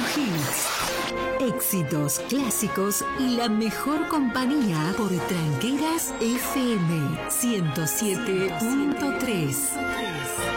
hits, éxitos, clásicos y la mejor compañía por Tranqueras FM 107.3.